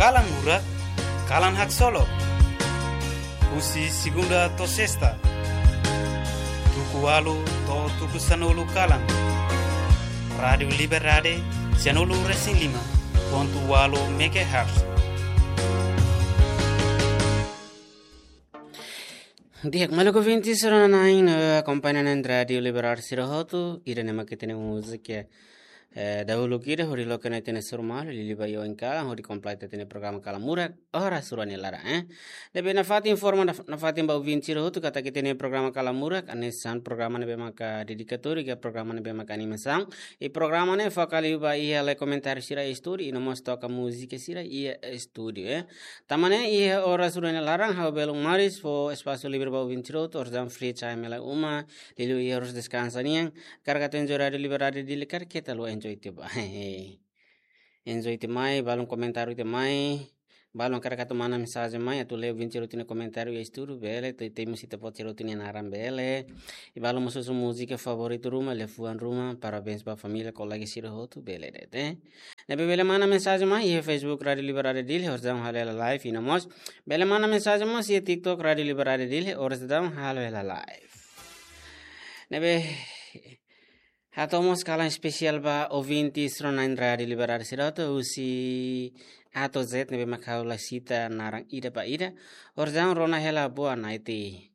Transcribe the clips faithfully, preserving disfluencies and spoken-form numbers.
Kalan Murak, Kalan Hak Solo, Usi Segunda to Sesta, Tuku Walu to Tuku Sanulu Kalan, Radio Liberade, Sanulu Resin Lima, Pontu Walu Meke House. Diak maluko vinti sarana nain accompagnan Radio Liberade Sirohotu, irene maketene musica. Dahulu kira hori lokana tene surmal lili bayo engkala hori complete tene programa kala murak ora surani lara eh debe na fati informa na fati ba vinci ro tu kata kitene programa kala murak anesan programa ne be maka dedicatori ga programa ne be maka animação e programa ne focali ba ia le comentário sira story ino mostra ka música sira ia studio eh tamane ia ora surani lara ha belong maris fo espaço livre ba vinci ro tu ordam free time la uma lili ia ros descansanian carga tenjo radio liberade dili kar kita lo enjoy tiba enjoy te mai balon comentário te mai balon cara kata mana mensagem mai atu leu vinci rotine comentário e estudo bele te temos ita pode rotine naram bele e balon musu música favorito ruma le fuan ruma parabéns para família colega sira hotu bele dete ne bele mana mensagem mai e Facebook Radio Liberade dile horzam halela live ina mos bele mana mensagem mai e TikTok Radio Liberade dile horzam halela live ne be Hatomos kalan spesial ba ouvintes ronain Radio Liberade Siroto usi ato zet nebe makaula sita narang ida ba ida orzang rona hela boa naiti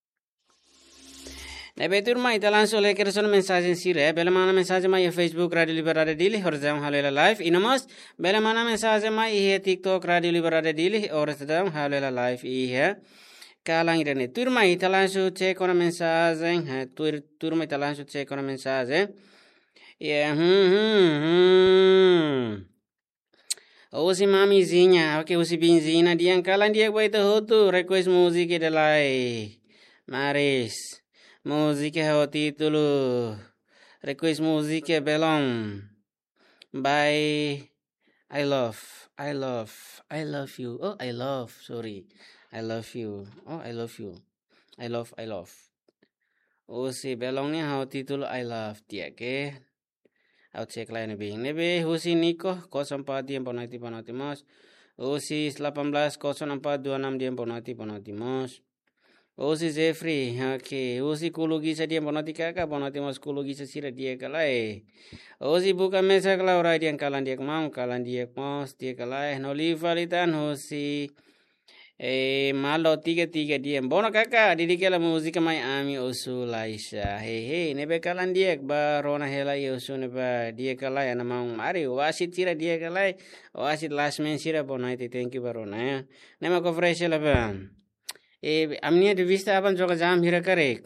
nebe turma ita langsung le kerson mensagem sire bela mana mensagem mai Facebook Radio Liberade dili orzang halela live inamos bela mana mensagem mai e TikTok Radio Liberade dili orzang halela live ihe Kalang irene turma ita langsung cek ona mensagem tur turma ita langsung cek ona mensagem ya hmm hmm hmm Osi mamizinha oke osi binzina diang kalang dia buat hotu request musik de lai maris musik ho titulo request musik belong by I love I love I love you oh I love sorry I love you. Oh, I love you. I love, I love. Oh, si belongnya how titul I love dia ke. I'll check lain nebe. Nebe husi Niko kosong empat dia ponati ponati mas. Oh, si delapan belas kosong empat dua enam dia ponati ponati mas. Oh, si Jeffrey. Okay. Oh, si kulugisa dia ponati kakak ponati mas kulugisa sira dia kalai. Oh, si buka mesa kalaura dia kalan dia mau kalan dia mas dia kalai. Noliva litan oh si Eh malo tiga tiga dia bono kakak didi kela musika mai ami usu laisa he he nebe kalan dia ba rona hela usu neba dia kala ya namang mari wasit sira dia kala wasit last man sira bono ite thank you barona ya nema ko fresh la ba eh amnia de vista apan joga jam hira kare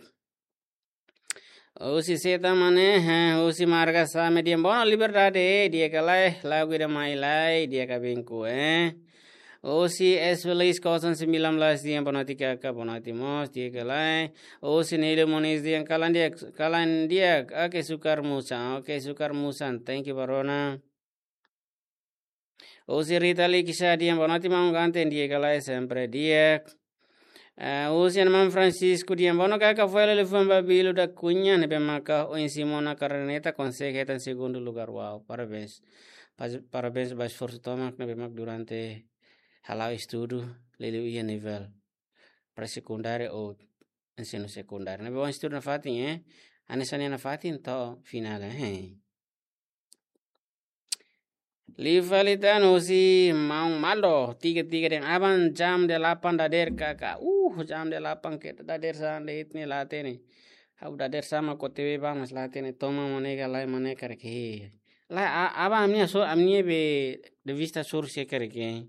usi seta mane ha usi marga sa mediam bono liberdade dia kala lagu de mai lai dia kabinku eh Osi Esvelis kosan sembilan belas dia ponati kakak ponati mos dia kalai. Osi Nele Moniz dia kalan dia kalan dia ake sukar musa oke sukar musan thank you barona. Osi Ritali kisah dia ponati mau ganten dia kalai sempre dia. Osi Anam Francisco dia bono kakak foi le fun babilo da cunha nebe maka o in Simona Carneta consegue en segundo lugar wow parabéns parabéns bas força tomak nebe mak durante Halau estudo lele ia nível para secundário ou ensino secundário. Nabe bom estudo na fatin eh. Anesania na fatin to final eh. Livalitano si mau malo tiga tiga den aban jam de lapan dader kakak. Uh jam de lapan ke dader san leit ni latene. Hau dader sama ko tv bang mas latene toma monega lai moneka reke. La aba amnia so amnia be de vista sur se kereke.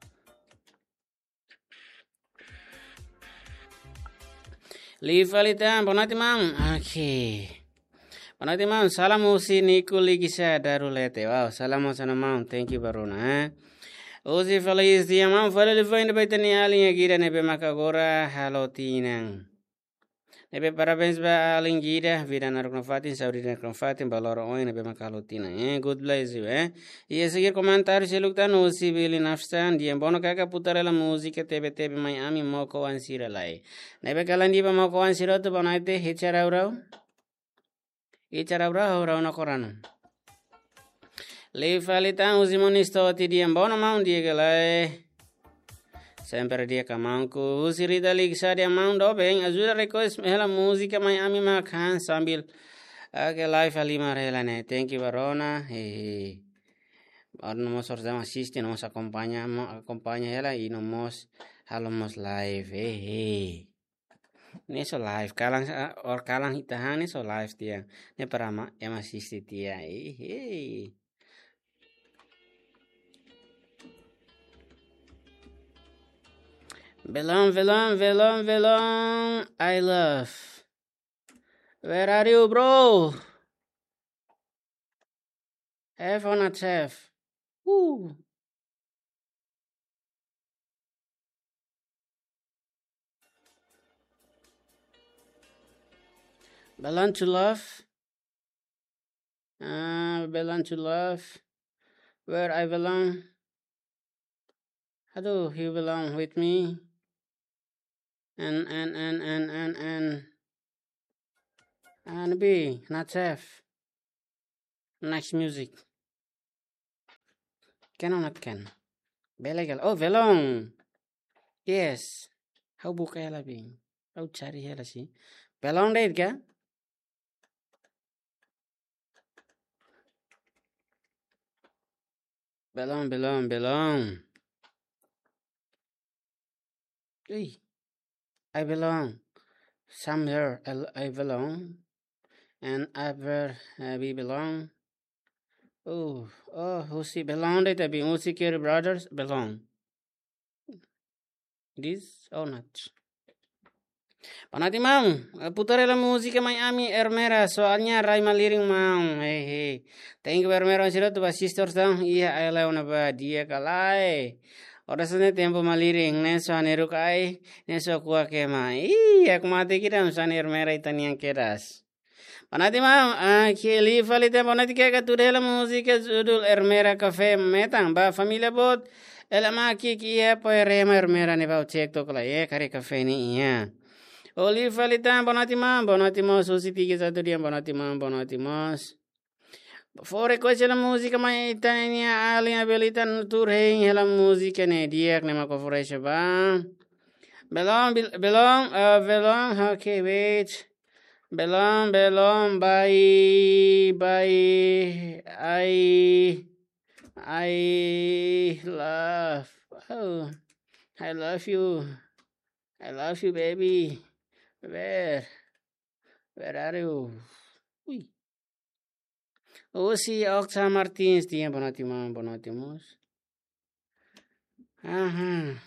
Livalitan bonati mam okay bonati mam salam usi Nikuli kisah darulete wow salam sana mam thank you barona eh usi feliz dia mam feliz vain de betani alinha gira nebe makagora halo tinang nebe parabéns ba alin gira vida na fatin saudi na fatin baloro oi nebe makalo tinang eh good bless you eh e seguir comentário se luktan usi bili nafsan dia bono kaka putarela música tebe tebe mai ami moko ansira lai nebe kalan di ba moko ansira tu banaite hichara urau hichara urau urau na korano Le falitang usimoni stoti di ambono maun dia galai. Sempre dia kamangku usirita liksa dia maun dobeng ajuda request hela musika mai ami makan sambil ake live alima rela ne. Thank you Barona. Hehe. Ahora nomos orzama assiste, nomos acompaña, acompaña ela y nomos halomos live. Hehe. Neso live kalang or kalang hitahan neso live dia. Ne parama em assiste dia. Hehe. Belong, belong, belong, belong. I love. Where are you, bro? F or not F? Woo. Belong to love. Uh, belong to love. Where I belong. How do you belong with me? And, and, and, and, and, and. And B, not F. Next music. Can or not can? Belegal. Oh, belong. Yes. How buka hela bing? How cari hela sih? Belong deh kan? Belong, belong, belong. Hey, I belong. Somewhere I, I belong. And ever uh, we belong. Oh, oh, Husi belong deh tapi Husi Kiri Brothers belong. This or not? Panati mau, putar la musica Miami Ermera soalnya Rai Maliring mau. Hey hey, thank you Ermera sih tuh sisters dong. Iya, I love napa dia kalai. Ora sene tempo Maliring neso aneru kai neso kuah kema. Iya, kumati kita misalnya Ermera itanian keras. Panati mau, ah kili falite panati kayak tuh la musica judul Ermera Cafe metang ba familia bot. Ela maki kia poe rema Ermera ne bau cek to kala ye kare cafe ni iya. Oli falitan bonati mam bonati mos usi tiki satu dia bonati mam bonati mos. Fore coche la musica mai itania ali abilitan tur hein la musica ne dia ne ma ko fore ba. Belong belong uh, belong okay wait. Belong belong bye bye I I love oh I love you I love you baby. Where? Where are you? Uy. Oh, sí, Oxa Martins, tiyan bonatimos, bonatimos. Ajá.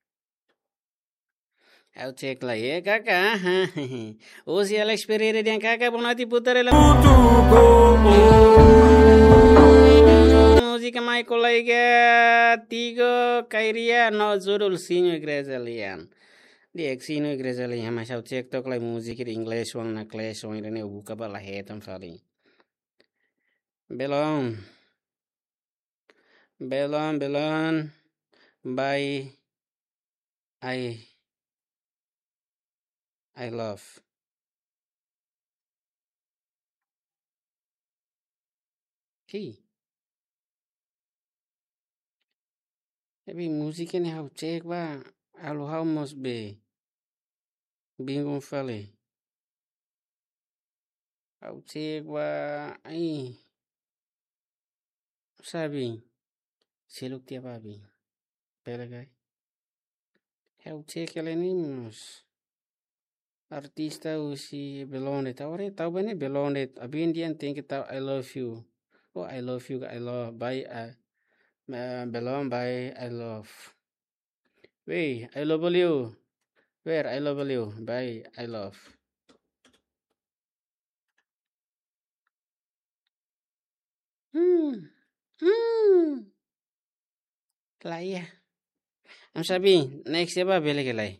I'll take la ye kaka. Oh, sí, Alex Pereira diyan kaka bonati putare la música Michael Laiga Tigo Kairia no Zurul Sinyo Grezalian. Di eksino igreja li hama shau TikTok lai musik di English wang na clash wang irene buka bala hetam fali. Belong. Belong belong by I I love. Hi. Tapi musik ini hau cek ba alu hau mos be. Bingung fali. Hau cek ba ai sabi seluk tiap abi. Pelagai. Hau cek ini mos. Artista usi belong det. Tahu tahu bene belong det. Abi Indian think tahu I love you. Oh I love you. I love by uh, belong by I love. Wait, I love you. Where I love you by I love. Hmm. Hmm. Lai ya. Am sabi next apa beli kelai.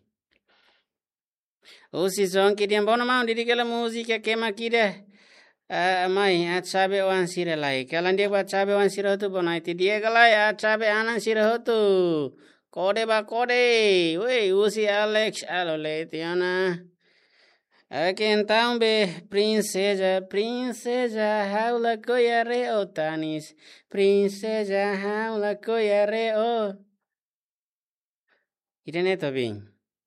Oh si song kitian bono mau didi kala musika kema kide. Uh, mai at sabe wan sira lai. Kalan dia buat sabe wan sira tu bonai ti dia kalai at sabe anan sira tu. Kode ba kode. Woi usi Alex alo le tiana. Aqui então, be, princesa, princesa, haula koyare o tanis, princesa, haula koyare o. Irene Tobin.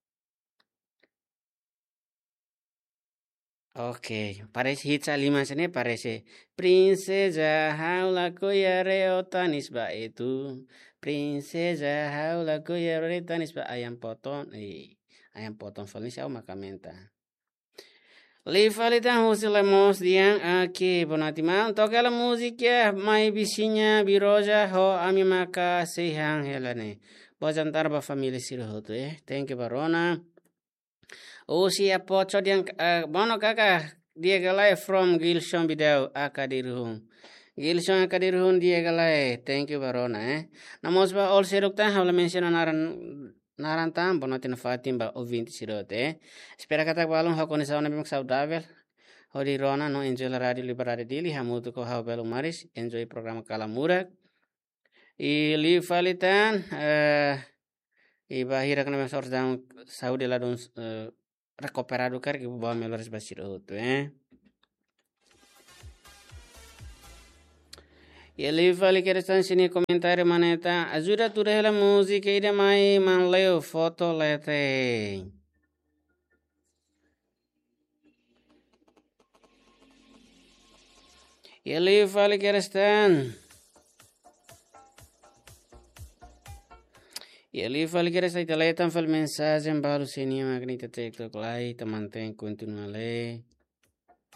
Oke, parece hits lima sini parece. Princesa, haula koyare o tanis ba itu. Princesa, haula koyare tanis ba ayam potong. Eh, ayam potong Felicia o macamenta. Lifalitan husilemos diang aqui bonatimal toca la música mai bichinha biroja ho ami maka sehang helane bojantar ba família sirhoto eh thank you barona o si apocho diang bono kaka dia galai from Gilson Bidau akadirhum Gilson akadirhum dia galai thank you barona eh namos ba all serukta hawla mention naran Narantam, bonotin fatim ba ouvinte sirote. Espera kata balum ha condição na bem saudável. Hori Rona no enjoy la radio liberare dili hamutu ko hau belo maris enjoy programa Kalamura. I li falitan eh i bahira kana mesor dang saudi la don recuperado kar ki ba melores basiro to eh. E li fali que restan sini comentário maneta ajuda tu rehla música ide mai man leo foto lete. E li fali que restan E ali fali que restan italetan fal mensagem baru sini magnita TikTok lai teman ten continua le.